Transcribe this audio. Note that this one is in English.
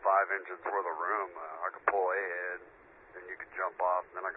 5 engines worth of room. I could pull ahead, and you could jump off, and then I